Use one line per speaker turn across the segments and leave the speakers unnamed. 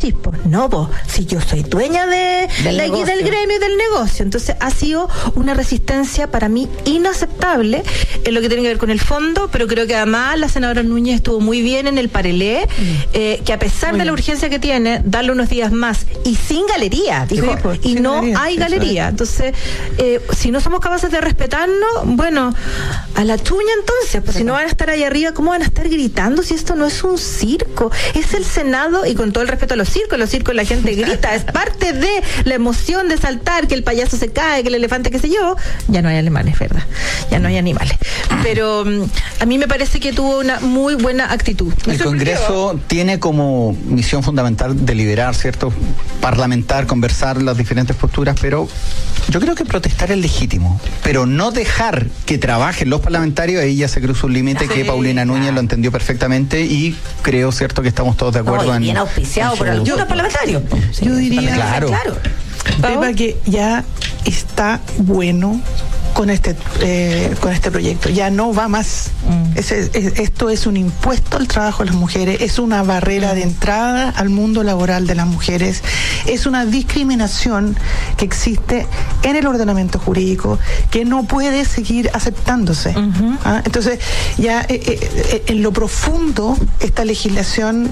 decís, pues no, pues si yo soy dueña del gremio y del negocio. Entonces ha sido una resistencia para mí inaceptable en lo que tiene que ver con el fondo, pero creo que además la senadora Núñez estuvo muy bien en el parelé, que a pesar de la urgencia que tiene, darle unos días más y sin galería, dijo, y no galería, hay galería. Entonces, si no somos capaces de respetarnos, bueno, a la chuña entonces, pues si no van a estar ahí arriba, ¿cómo van a estar gritando si esto no es un circo? Es el Senado, y con todo el respeto a los circos la gente grita, es parte de la emoción de saltar, que el payaso se cae, que el elefante, qué sé yo. Ya no hay alemanes, ¿verdad? Ya no hay animales. Pero a mí me parece que tuvo una muy buena actitud.
El Congreso tiene como misión fundamental deliberar, ¿cierto? Parlamentar, conversar las diferentes posturas, pero yo creo que protestar es legítimo, pero no dejar que trabajen los parlamentarios, ahí ya se cruzó un límite que Paulina Núñez lo entendió perfectamente y creo, ¿cierto?, que estamos todos de acuerdo en...
bien auspiciado por algunos parlamentarios.
Yo diría,
claro,
Pepa, que ya está bueno con este proyecto, ya no va más. Esto es un impuesto al trabajo de las mujeres, es una barrera de entrada al mundo laboral de las mujeres, es una discriminación que existe en el ordenamiento jurídico que no puede seguir aceptándose. Entonces, ya en lo profundo, esta legislación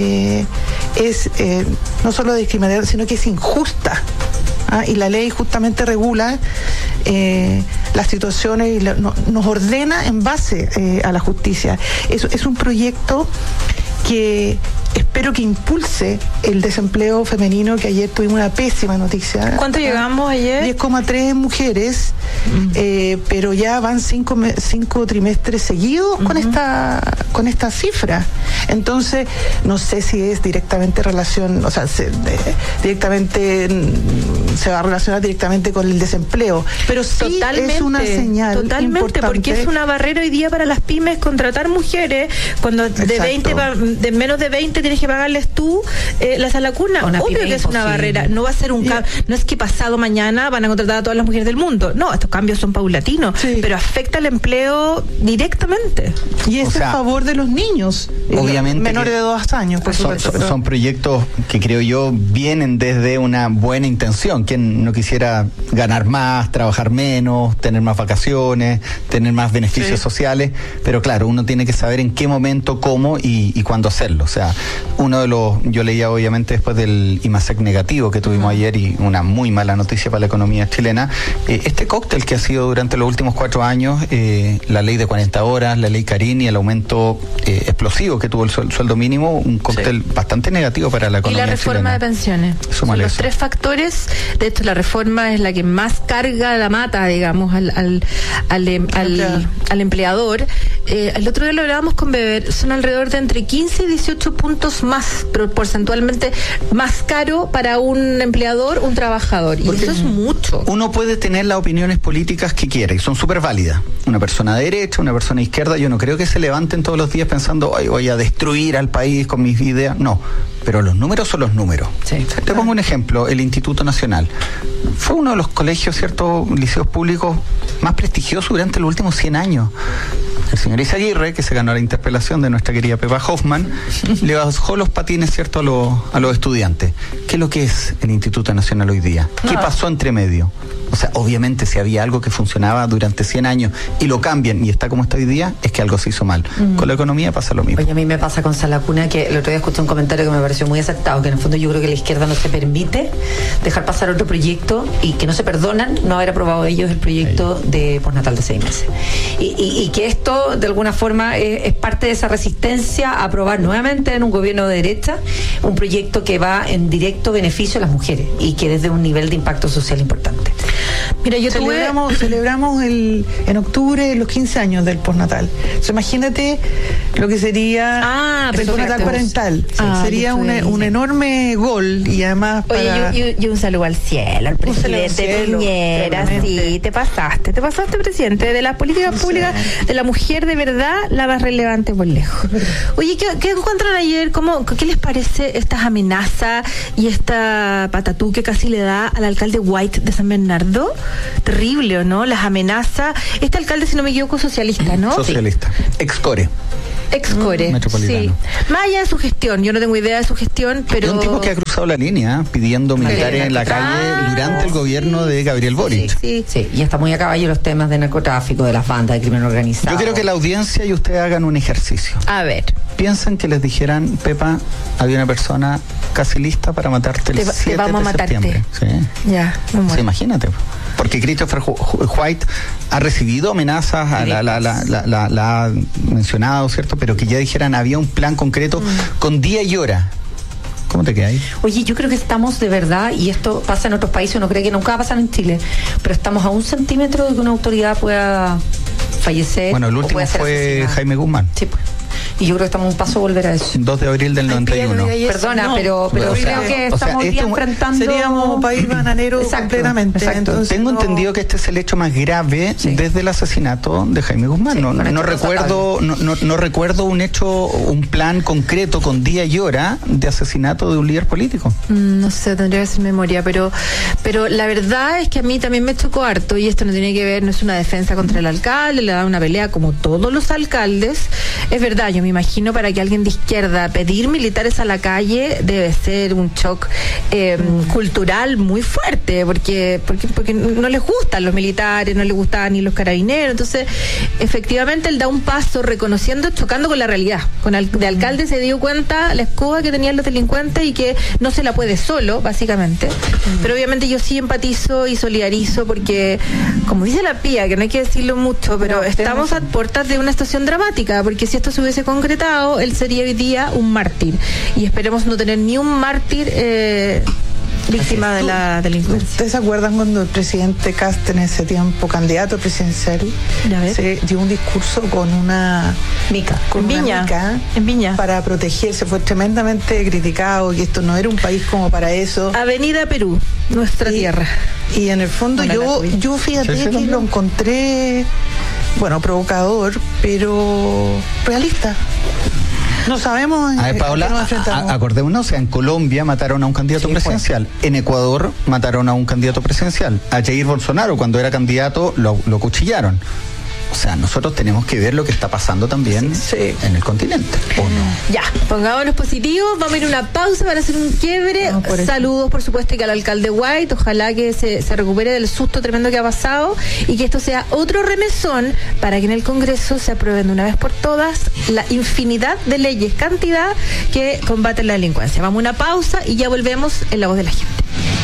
es no solo discriminatoria, sino que es injusta. Y la ley justamente regula las situaciones y nos ordena en base a la justicia. Es un proyecto que espero que impulse el desempleo femenino, que ayer tuvimos una pésima noticia.
¿Cuánto llegamos ayer?
10,3 mujeres, pero ya van 5 trimestres seguidos con esta cifra. Entonces, no sé si es directamente relación, o sea, directamente se va a relacionar directamente con el desempleo, pero sí es una señal importante,
porque es una barrera hoy día para las pymes contratar mujeres cuando de menos de 20 tienes que pagarles tú la sala cuna. Obvio que es una barrera, no va a ser un cambio, no es que pasado mañana van a contratar a todas las mujeres del mundo, no, estos cambios son paulatinos, pero afecta el empleo directamente.
Y es a favor de los niños, obviamente, menores de 2 años, por supuesto.
Son proyectos que creo yo vienen desde una buena intención. Quien no quisiera ganar más, trabajar menos, tener más vacaciones, tener más beneficios sociales, pero claro, uno tiene que saber en qué momento, cómo y cuándo hacerlo. O sea, yo leía obviamente después del IMASEC negativo que tuvimos ayer, y una muy mala noticia para la economía chilena, este cóctel que ha sido durante los últimos 4 años, la ley de 40 horas, la ley Carín y el aumento explosivo que tuvo el sueldo mínimo, un cóctel bastante negativo para la economía chilena. Y la reforma
de pensiones. Son los 3 factores. De hecho, la reforma es la que más carga la mata, digamos, al empleador. El otro día lo hablábamos con Beber, son alrededor de entre 15 y 18 puntos más porcentualmente más caro para un empleador, un trabajador. Y eso es mucho.
Uno puede tener las opiniones políticas que quiera y son súper válidas. Una persona de derecha, una persona de izquierda, yo no creo que se levanten todos los días pensando, voy a destruir al país con mis ideas. No, pero los números son los números. Te pongo un ejemplo, el Instituto Nacional. Fue uno de los colegios, ¿cierto?, liceos públicos más prestigiosos durante los últimos 100 años. El señor Izaguirre, que se ganó la interpelación de nuestra querida Pepa Hoffman, le bajó los patines, ¿cierto?, a los estudiantes. ¿Qué es lo que es el Instituto Nacional hoy día? ¿Qué pasó entre medio? O sea, obviamente si había algo que funcionaba durante 100 años y lo cambian y está como está hoy día, es que algo se hizo mal. Con la economía pasa lo mismo.
Oye, a mí me pasa con Sala Cuna, que el otro día escuché un comentario que me pareció muy acertado, que en el fondo yo creo que la izquierda no se permite dejar pasar otro proyecto y que no se perdonan no haber aprobado ellos el proyecto de postnatal de 6 meses. Y que esto, de alguna forma, es parte de esa resistencia a aprobar nuevamente en un gobierno de derecha un proyecto que va en directo beneficio a las mujeres y que desde un nivel de impacto social importante.
Mira, celebramos en octubre los 15 años del postnatal. Entonces, imagínate lo que sería el postnatal parental. Sería un enorme gol y además
Oye, y un saludo al cielo, al presidente Piñera. Sí, te pasaste, presidente, de las políticas públicas de la mujer, de verdad, la más relevante por lejos. Oye, ¿qué encuentran ayer? ¿Qué les parece estas amenazas y esta patatú que casi le da al alcalde White de San Bernardo? terrible, ¿o no? Las amenazas. Este alcalde, si no me equivoco, socialista, ¿no?
Socialista. Excore.
Excore.
Metropolitano.
Sí. Más allá de su gestión, yo no tengo idea de su gestión, pero...
Es un tipo que ha cruzado la línea pidiendo militares en la calle durante el gobierno de Gabriel Boric.
Sí, y está muy a caballo los temas de narcotráfico, de las bandas, de crimen organizado.
Yo quiero que la audiencia y ustedes hagan un ejercicio.
A ver.
Piensan que les dijeran, Pepa, había una persona casi lista para matarte el 7
vamos a
de
matarte.
septiembre. Sí.
Ya, me muero.
Sí, imagínate. Porque Christopher White ha recibido amenazas, la ha mencionado, ¿cierto? Pero que ya dijeran, había un plan concreto con día y hora. ¿Cómo te queda ahí?
Oye, yo creo que estamos de verdad, y esto pasa en otros países, uno cree que nunca va a pasar en Chile, pero estamos a 1 centímetro de que una autoridad pueda fallecer.
Bueno, el último fue Jaime Guzmán.
Sí, pues. Y yo creo que estamos a un paso a volver a eso.
2 de abril del 91.
Perdona,
no,
pero creo que estamos hoy día enfrentando...
Seríamos un país bananero completamente.
Exacto.
Entonces,
Tengo entendido que este es el hecho más grave desde el asesinato de Jaime Guzmán. No recuerdo un plan concreto con día y hora de asesinato de un líder político.
No sé, tendría que ser memoria, pero la verdad es que a mí también me chocó harto, y esto no tiene que ver, no es una defensa contra el alcalde, le da una pelea como todos los alcaldes. Es verdad, yo me imagino para que alguien de izquierda pedir militares a la calle debe ser un shock cultural muy fuerte, porque no les gustan los militares, no les gustaban ni los carabineros. Entonces, efectivamente, él da un paso reconociendo, chocando con la realidad. De alcalde se dio cuenta la escoba que tenían los delincuentes y que no se la puede solo, básicamente. Pero obviamente yo sí empatizo y solidarizo porque, como dice la Pía, que no hay que decirlo mucho, pero estamos a puertas de una situación dramática, porque si esto se hubiese concretado, él sería hoy día un mártir, y esperemos no tener ni un mártir víctima de la delincuencia.
¿Ustedes se acuerdan cuando el presidente Kast, en ese tiempo candidato presidencial, se dio un discurso con una
mica,
en Viña, para protegerse? Fue tremendamente criticado, que esto no era un país como para eso.
Avenida Perú, nuestra tierra.
Y en el fondo yo fíjate que lo encontré, bueno, provocador, pero realista. No sabemos.
A ver, Paola, acordémonos, en Colombia mataron a un candidato presidencial, en Ecuador mataron a un candidato presidencial, a Jair Bolsonaro cuando era candidato lo cuchillaron. O sea, nosotros tenemos que ver lo que está pasando también en el continente, ¿o no?
Ya, pongámonos positivos, vamos a ir a una pausa para hacer un quiebre. Saludos, por supuesto, y que al alcalde White, ojalá que se recupere del susto tremendo que ha pasado y que esto sea otro remesón para que en el Congreso se aprueben de una vez por todas la infinidad de leyes, cantidad que combaten la delincuencia. Vamos a una pausa y ya volvemos en La Voz de la Gente.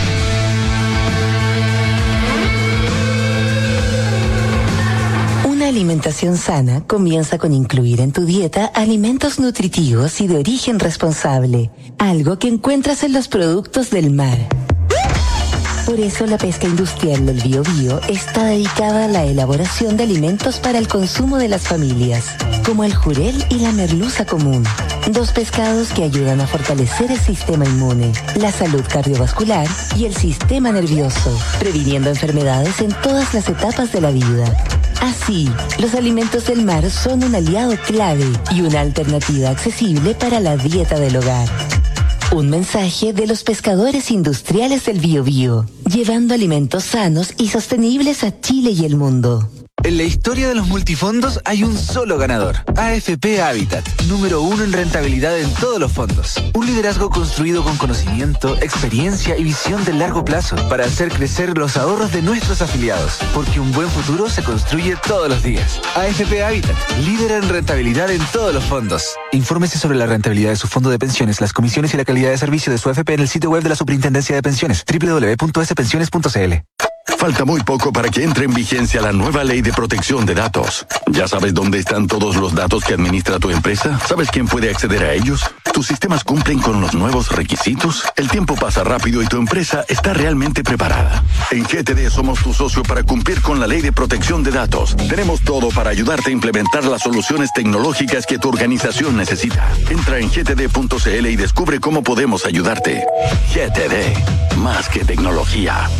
Una alimentación sana comienza con incluir en tu dieta alimentos nutritivos y de origen responsable, algo que encuentras en los productos del mar. Por eso la pesca industrial del Biobío está dedicada a la elaboración de alimentos para el consumo de las familias, como el jurel y la merluza común, 2 pescados que ayudan a fortalecer el sistema inmune, la salud cardiovascular y el sistema nervioso, previniendo enfermedades en todas las etapas de la vida. Así, los alimentos del mar son un aliado clave y una alternativa accesible para la dieta del hogar. Un mensaje de los pescadores industriales del Biobío, llevando alimentos sanos y sostenibles a Chile y el mundo.
En la historia de los multifondos hay un solo ganador, AFP Habitat, número 1 en rentabilidad en todos los fondos. Un liderazgo construido con conocimiento, experiencia y visión de largo plazo para hacer crecer los ahorros de nuestros afiliados, porque un buen futuro se construye todos los días. AFP Habitat, líder en rentabilidad en todos los fondos. Infórmese sobre la rentabilidad de su fondo de pensiones, las comisiones y la calidad de servicio de su AFP en el sitio web de la Superintendencia de Pensiones, www.spensiones.cl.
Falta muy poco para que entre en vigencia la nueva Ley de Protección de Datos. ¿Ya sabes dónde están todos los datos que administra tu empresa? ¿Sabes quién puede acceder a ellos? ¿Tus sistemas cumplen con los nuevos requisitos? El tiempo pasa rápido y tu empresa está realmente preparada. En GTD somos tu socio para cumplir con la Ley de Protección de Datos. Tenemos todo para ayudarte a implementar las soluciones tecnológicas que tu organización necesita. Entra en gtd.cl y descubre cómo podemos ayudarte. GTD, más que tecnología.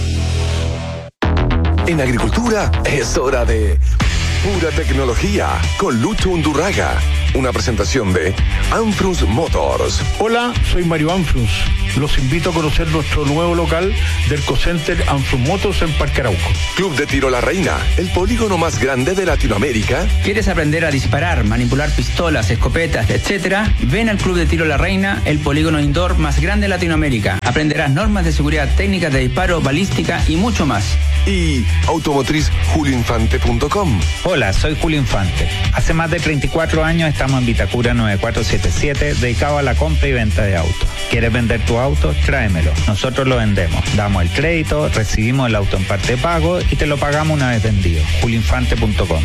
En agricultura es hora de pura tecnología con Lucho Undurraga. una presentación de Anfrus Motors.
Hola, soy Mario Anfrus. Los invito a conocer nuestro nuevo local del Cocenter Anfrus Motors en Parque Arauco.
Club de Tiro La Reina, el polígono más grande de Latinoamérica.
¿Quieres aprender a disparar, manipular pistolas, escopetas, etcétera? Ven al Club de Tiro La Reina, el polígono indoor más grande de Latinoamérica. Aprenderás normas de seguridad, técnicas de disparo, balística y mucho más.
Y automotriz julioinfante.com.
Hola, soy Julio Infante. Hace más de 34 años estamos en Vitacura 9477, dedicado a la compra y venta de autos. ¿Quieres vender tu auto? Tráemelo. Nosotros lo vendemos. Damos el crédito, recibimos el auto en parte de pago y te lo pagamos una vez vendido. julioinfante.com.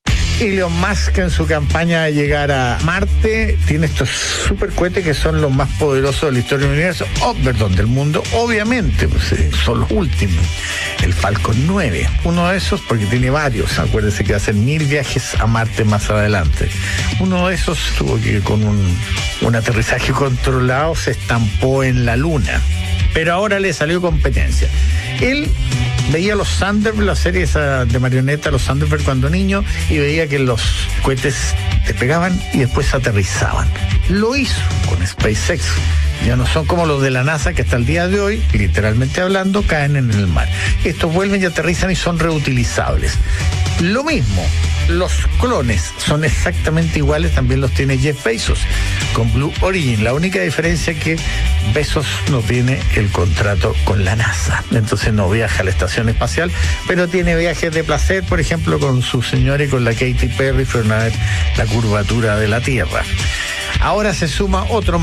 Elon Musk, en su campaña de llegar a Marte, tiene estos supercohetes que son los más poderosos de la historia del universo, del mundo, obviamente, pues, son los últimos. El Falcon 9, uno de esos, porque tiene varios, acuérdense que hacen 1000 viajes a Marte más adelante. Uno de esos tuvo que con un aterrizaje controlado se estampó en la Luna, pero ahora le salió competencia. Él veía los Thunderbird, la serie esa de marioneta, los Thunderbird cuando niño, y veía que los cohetes te pegaban y después aterrizaban. Lo hizo con SpaceX. Ya no son como los de la NASA que hasta el día de hoy, literalmente hablando, caen en el mar. Estos vuelven y aterrizan y son reutilizables. Lo mismo, los clones son exactamente iguales, también los tiene Jeff Bezos con Blue Origin. La única diferencia es que Bezos no tiene el contrato con la NASA, entonces no viaja a la estación espacial, pero tiene viajes de placer, por ejemplo, con su señora y con la Katy Perry, fueron a ver la curvatura de la Tierra. Ahora se suma otro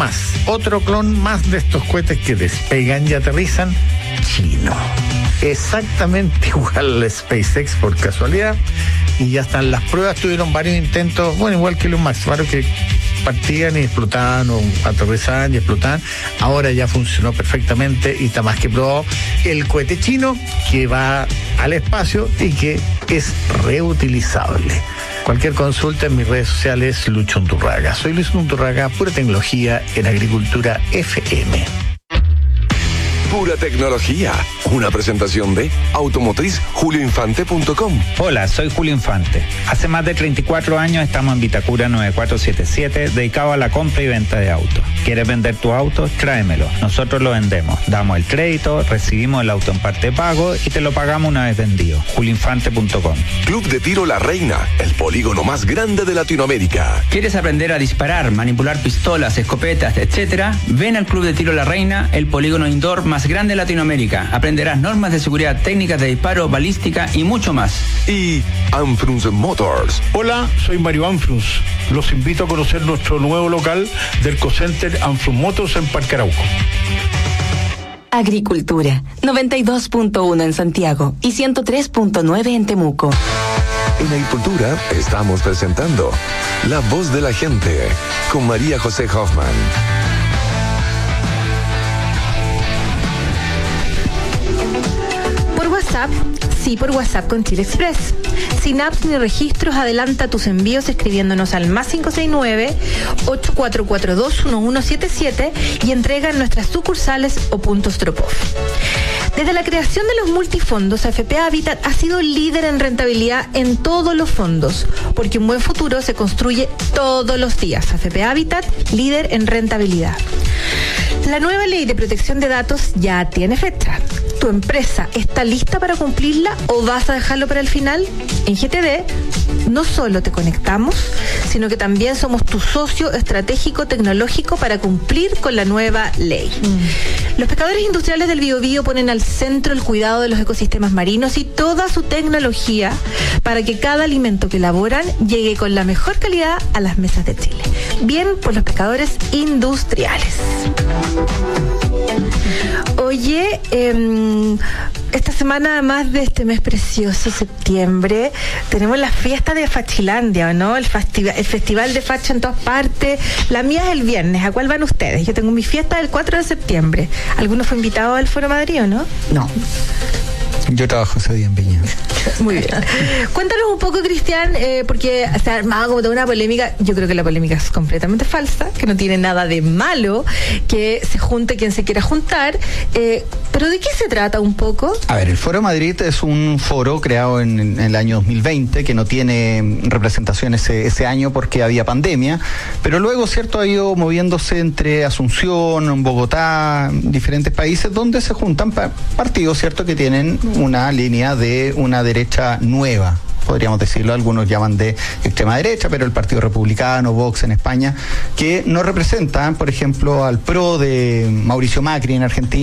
clon más de estos cohetes que despegan y aterrizan, chino. Exactamente igual al SpaceX por casualidad, y ya están las pruebas. Tuvieron varios intentos, igual que los Max, varios que partían y explotaban o aterrizaban y explotaban. Ahora ya funcionó perfectamente y está más que probado el cohete chino que va al espacio y que es reutilizable. Cualquier consulta en mis redes sociales, Lucho Unturraga. Soy Luis Unturraga, pura tecnología en Agricultura FM.
Pura tecnología, una presentación de automotriz julioinfante.com.
Hola, soy Julio Infante. Hace más de 34 años estamos en Vitacura 9477, dedicado a la compra y venta de autos. ¿Quieres vender tu auto? Tráemelo. Nosotros lo vendemos. Damos el crédito, recibimos el auto en parte de pago y te lo pagamos una vez vendido. julioinfante.com.
Club de Tiro La Reina, el polígono más grande de Latinoamérica.
¿Quieres aprender a disparar, manipular pistolas, escopetas, etcétera? Ven al Club de Tiro La Reina, el polígono indoor más grande de Latinoamérica. Aprenderás normas de seguridad, técnicas de disparo, balística y mucho más.
Y Anfrus Motors.
Hola, soy Mario Anfrus. Los invito a conocer nuestro nuevo local del Cocenter Anfrus Motors en Parque Arauco.
Agricultura, 92.1 en Santiago y 103.9 en Temuco.
En Agricultura estamos presentando La Voz de la Gente con María José Hoffman.
Por WhatsApp con Chile Express. Sin apps ni registros, adelanta tus envíos escribiéndonos al +569-8442-1177 y entrega en nuestras sucursales o puntos drop-off. Desde la creación de los multifondos, AFP Habitat ha sido líder en rentabilidad en todos los fondos, porque un buen futuro se construye todos los días. AFP Habitat, líder en rentabilidad. La nueva ley de protección de datos ya tiene fecha. ¿Tu empresa está lista para cumplirla o vas a dejarlo para el final? En GTD no solo te conectamos, sino que también somos tu socio estratégico tecnológico para cumplir con la nueva ley. Los pescadores industriales del Biobío ponen al centro el cuidado de los ecosistemas marinos y toda su tecnología para que cada alimento que elaboran llegue con la mejor calidad a las mesas de Chile. Bien por los pescadores industriales. Oye, esta semana, además de este mes precioso, septiembre, tenemos la fiesta de Fachilandia, ¿no? El festival de facha en todas partes. La mía es el viernes. ¿A cuál van ustedes? Yo tengo mi fiesta el 4 de septiembre. ¿Alguno fue invitado al Foro Madrid o no?
No.
Yo trabajo ese día en Viña.
Muy bien. Cuéntanos un poco, Cristian, porque se ha armado como toda una polémica. Yo creo que la polémica es completamente falsa, que no tiene nada de malo, que se junte quien se quiera juntar. ¿Pero de qué se trata un poco?
A ver, el Foro Madrid es un foro creado en el año 2020, que no tiene representación ese año porque había pandemia, pero luego, cierto, ha ido moviéndose entre Asunción, Bogotá, diferentes países donde se juntan partidos, cierto, que tienen una línea de una derecha nueva, podríamos decirlo, algunos llaman de extrema derecha, pero el Partido Republicano, Vox en España, que no representan, por ejemplo, al PRO de Mauricio Macri en Argentina,